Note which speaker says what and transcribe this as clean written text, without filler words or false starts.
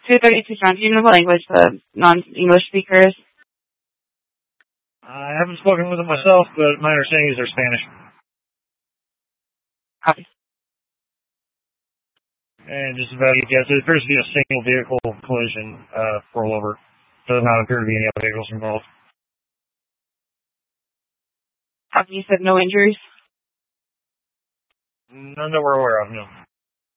Speaker 1: 232 John, do you know what language the non-English speaker is?
Speaker 2: I haven't spoken with them myself, but my understanding is they're Spanish.
Speaker 1: Copy.
Speaker 2: And just about a guess, it appears to be a single vehicle collision rollover. Does not appear to be any other vehicles involved.
Speaker 1: Copy. You said no injuries?
Speaker 2: None that we're aware of, no.